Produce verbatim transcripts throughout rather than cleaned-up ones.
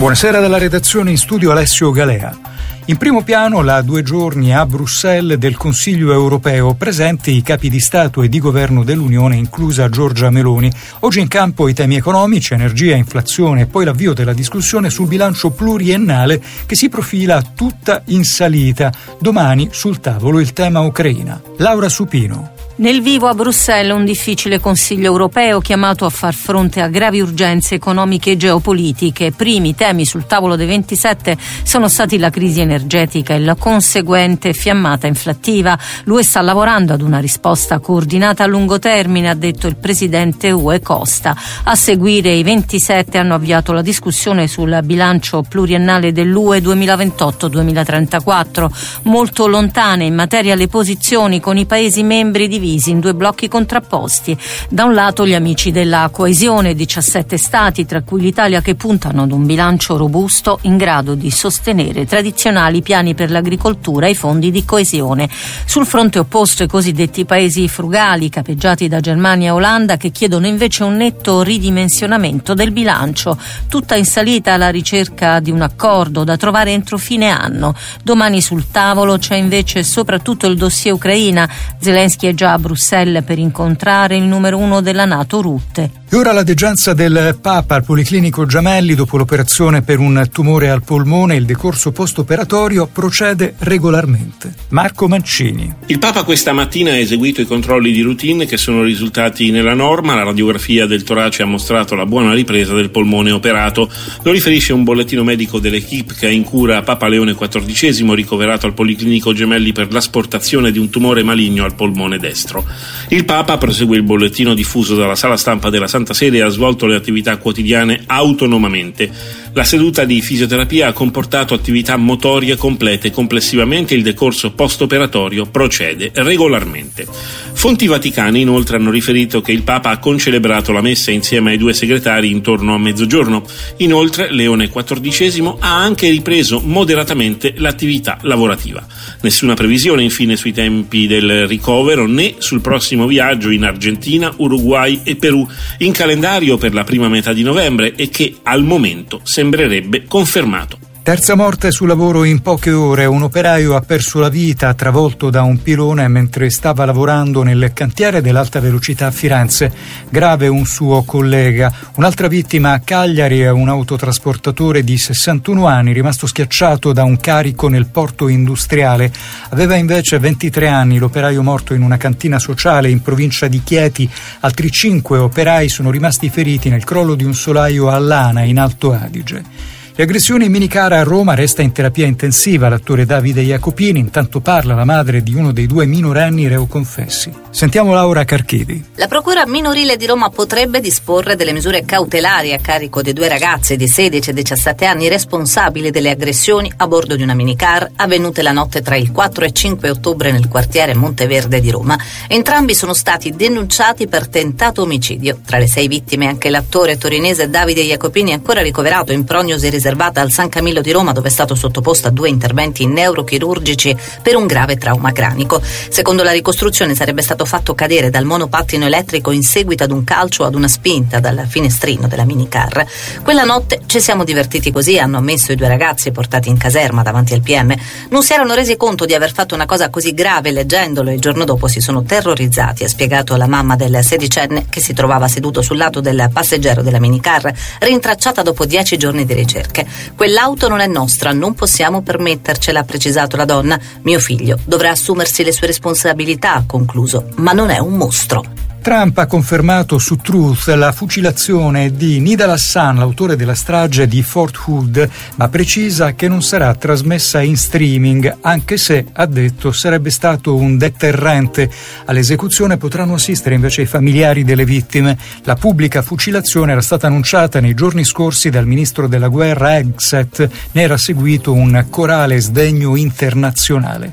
Buonasera dalla redazione, in studio Alessio Galea. In primo piano la due giorni a Bruxelles del Consiglio europeo, presenti i capi di Stato e di Governo dell'Unione, inclusa Giorgia Meloni. Oggi in campo i temi economici, energia, inflazione e poi l'avvio della discussione sul bilancio pluriennale che si profila tutta in salita. Domani sul tavolo il tema Ucraina. Laura Supino. Nel vivo a Bruxelles un difficile Consiglio europeo chiamato a far fronte a gravi urgenze economiche e geopolitiche. Primi temi sul tavolo dei ventisette sono stati la crisi energetica e la conseguente fiammata inflattiva. L'U E sta lavorando ad una risposta coordinata a lungo termine, ha detto il presidente U E Costa. A seguire i ventisette hanno avviato la discussione sul bilancio pluriennale dell'U E duemilaventotto duemilatrentaquattro. Molto lontane in materia le posizioni, con i Paesi membri di in due blocchi contrapposti. Da un lato gli amici della coesione, diciassette stati, tra cui l'Italia, che puntano ad un bilancio robusto in grado di sostenere tradizionali piani per l'agricoltura e i fondi di coesione. Sul fronte opposto i cosiddetti paesi frugali, capeggiati da Germania e Olanda, che chiedono invece un netto ridimensionamento del bilancio. Tutta in salita alla ricerca di un accordo da trovare entro fine anno. Domani sul tavolo c'è invece soprattutto il dossier Ucraina. Zelensky è già a Bruxelles per incontrare il numero uno della NATO, Rutte. E ora la degianza del Papa al Policlinico Gemelli dopo l'operazione per un tumore al polmone. Il decorso post-operatorio procede regolarmente. Marco Mancini. Il Papa questa mattina ha eseguito i controlli di routine che sono risultati nella norma. La radiografia del torace ha mostrato la buona ripresa del polmone operato. Lo riferisce un bollettino medico dell'equipe che ha in cura Papa Leone quattordicesimo, ricoverato al Policlinico Gemelli per l'asportazione di un tumore maligno al polmone destro. Il Papa, prosegue il bollettino diffuso dalla sala stampa della Santa Sede, ha svolto le attività quotidiane autonomamente. La seduta di fisioterapia ha comportato attività motorie complete. Complessivamente il decorso post-operatorio procede regolarmente. Fonti vaticane inoltre hanno riferito che il Papa ha concelebrato la messa insieme ai due segretari intorno a mezzogiorno. Inoltre Leone quattordicesimo ha anche ripreso moderatamente l'attività lavorativa. Nessuna previsione infine sui tempi del ricovero né sul prossimo viaggio in Argentina, Uruguay e Perù, in calendario per la prima metà di novembre e che al momento sembrerebbe confermato. Terza morte sul lavoro in poche ore. Un operaio ha perso la vita travolto da un pilone mentre stava lavorando nel cantiere dell'alta velocità a Firenze. Grave un suo collega. Un'altra vittima a Cagliari è un autotrasportatore di sessantuno anni rimasto schiacciato da un carico nel porto industriale. Aveva invece ventitré anni. L'operaio morto in una cantina sociale in provincia di Chieti. Altri cinque operai sono rimasti feriti nel crollo di un solaio a Lana in Alto Adige. Le aggressioni in minicar a Roma, resta in terapia intensiva l'attore Davide Jacopini. Intanto parla la madre di uno dei due minorenni reoconfessi. Sentiamo Laura Carchidi. La procura minorile di Roma potrebbe disporre delle misure cautelari a carico dei due ragazzi di sedici e diciassette anni responsabili delle aggressioni a bordo di una minicar avvenute la notte tra il quattro e cinque ottobre nel quartiere Monteverde di Roma. Entrambi sono stati denunciati per tentato omicidio. Tra le sei vittime anche l'attore torinese Davide Jacopini, ancora ricoverato in prognosi riservata al San Camillo di Roma, dove è stato sottoposto a due interventi neurochirurgici per un grave trauma cranico. Secondo la ricostruzione sarebbe stato fatto cadere dal monopattino elettrico in seguito ad un calcio o ad una spinta dal finestrino della minicar. Quella notte ci siamo divertiti così, hanno ammesso i due ragazzi portati in caserma davanti al P M. Non si erano resi conto di aver fatto una cosa così grave leggendolo e il giorno dopo si sono terrorizzati, ha spiegato la mamma del sedicenne che si trovava seduto sul lato del passeggero della minicar, rintracciata dopo dieci giorni di ricerca. Quell'auto non è nostra, non possiamo permettercela, ha precisato la donna. Mio figlio dovrà assumersi le sue responsabilità, ha concluso, ma non è un mostro. Trump ha confermato su Truth la fucilazione di Nidal Hassan, l'autore della strage di Fort Hood, ma precisa che non sarà trasmessa in streaming, anche se, ha detto, sarebbe stato un deterrente. All'esecuzione potranno assistere invece i familiari delle vittime. La pubblica fucilazione era stata annunciata nei giorni scorsi dal ministro della guerra Hegseth, ne era seguito un corale sdegno internazionale.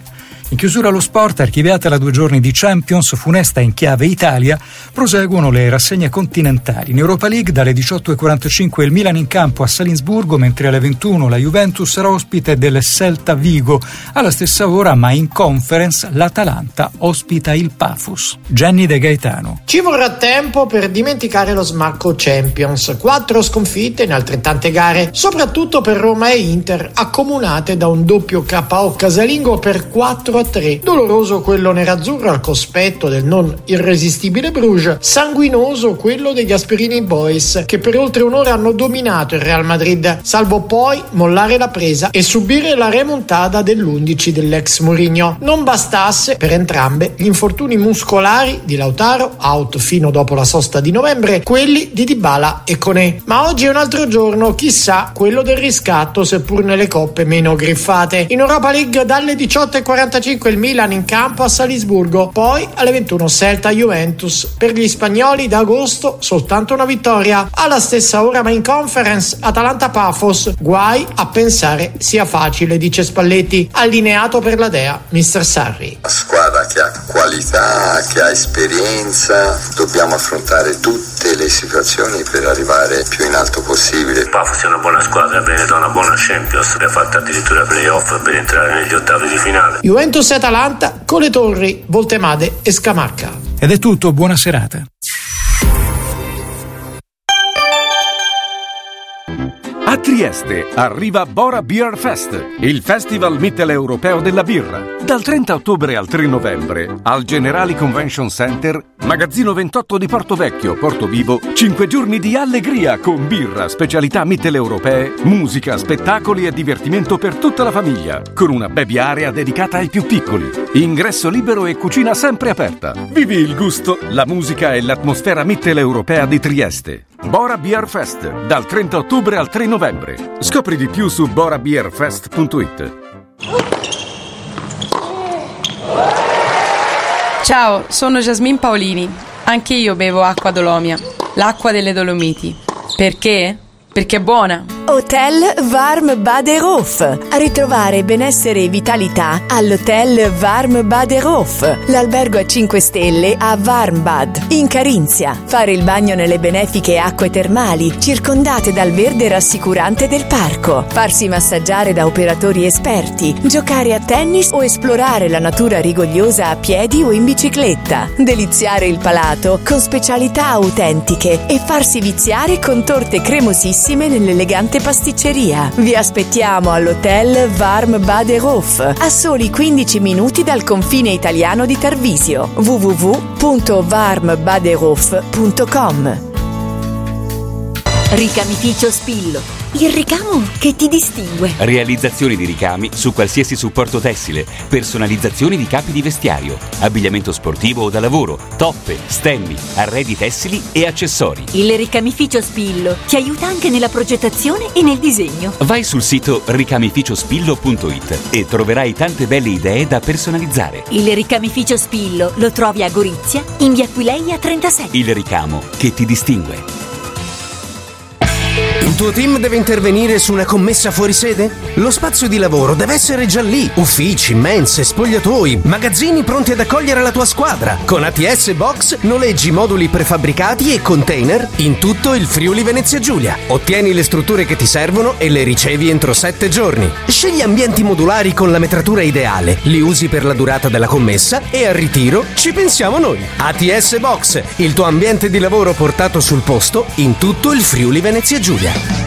In chiusura allo sport, archiviata la due giorni di Champions, funesta in chiave Italia, proseguono le rassegne continentali. In Europa League dalle diciotto e quarantacinque il Milan in campo a Salisburgo, mentre alle ventuno la Juventus sarà ospite del Celta Vigo. Alla stessa ora, ma in Conference, l'Atalanta ospita il Pafos. Gianni De Gaetano. Ci vorrà tempo per dimenticare lo smacco Champions. Quattro sconfitte in altrettante gare, soprattutto per Roma e Inter, accomunate da un doppio K O casalingo per quattro a tre. Doloroso quello nerazzurro al cospetto del non irresistibile Bruges, sanguinoso quello degli Gasperini Boys, che per oltre un'ora hanno dominato il Real Madrid, salvo poi mollare la presa e subire la remontada dell'undici dell'ex Mourinho. Non bastasse per entrambe gli infortuni muscolari di Lautaro, out fino dopo la sosta di novembre, quelli di Dybala e Koné. Ma oggi è un altro giorno, chissà quello del riscatto, seppur nelle coppe meno griffate. In Europa League dalle diciotto e quarantacinque il Milan in campo a Salisburgo, poi alle ventuno Celta Juventus. Per gli spagnoli da agosto soltanto una vittoria. Alla stessa ora, ma in Conference, Atalanta Pafos. Guai a pensare sia facile, dice Spalletti, allineato per la Dea mister Sarri. Una squadra che ha qualità, che ha esperienza, dobbiamo affrontare tutte le situazioni per arrivare più in alto possibile. Pafos è una buona squadra, viene da una buona Champions, ha fatto addirittura playoff per entrare negli ottavi di finale. Juventus e Atalanta con le torri Voltemade e Scamacca. Ed è tutto, buona serata. A Trieste arriva Bora Beer Fest, il festival mitteleuropeo della birra. Dal trenta ottobre al tre novembre, al Generali Convention Center, magazzino ventotto di Portovecchio, Portovivo, cinque giorni di allegria con birra, specialità mitteleuropee, musica, spettacoli e divertimento per tutta la famiglia, con una baby area dedicata ai più piccoli. Ingresso libero e cucina sempre aperta. Vivi il gusto, la musica e l'atmosfera mitteleuropea di Trieste. Bora Beer Fest, dal trenta ottobre al tre novembre. Scopri di più su bora beer fest punto it. Ciao, sono Jasmine Paolini. Anche io bevo acqua Dolomia, l'acqua delle Dolomiti. Perché? Perché è buona. Hotel Warm Badehof. A ritrovare benessere e vitalità all'Hotel Warm Badehof, l'albergo a cinque stelle a Warmbad, in Carinzia. Fare il bagno nelle benefiche acque termali, circondate dal verde rassicurante del parco. Farsi massaggiare da operatori esperti, giocare a tennis o esplorare la natura rigogliosa a piedi o in bicicletta. Deliziare il palato con specialità autentiche e farsi viziare con torte cremosissime nell'elegante pasticceria. Vi aspettiamo all'Hotel Warm Badehof, a soli quindici minuti dal confine italiano di Tarvisio. w w w punto warm badehof punto com. Ricamificio Spillo, il ricamo che ti distingue. Realizzazione di ricami su qualsiasi supporto tessile, personalizzazione di capi di vestiario, abbigliamento sportivo o da lavoro, toppe, stemmi, arredi tessili e accessori. Il ricamificio Spillo ti aiuta anche nella progettazione e nel disegno. Vai sul sito ricamificio spillo punto it e troverai tante belle idee da personalizzare. Il ricamificio Spillo lo trovi a Gorizia, in via Aquileia trentasette. Il ricamo che ti distingue. Il tuo team deve intervenire su una commessa fuori sede? Lo spazio di lavoro deve essere già lì. Uffici, mense, spogliatoi, magazzini pronti ad accogliere la tua squadra. Con A T S Box noleggi moduli prefabbricati e container in tutto il Friuli Venezia Giulia. Ottieni le strutture che ti servono e le ricevi entro sette giorni. Scegli ambienti modulari con la metratura ideale, li usi per la durata della commessa e al ritiro ci pensiamo noi. A T S Box, il tuo ambiente di lavoro portato sul posto in tutto il Friuli Venezia Giulia.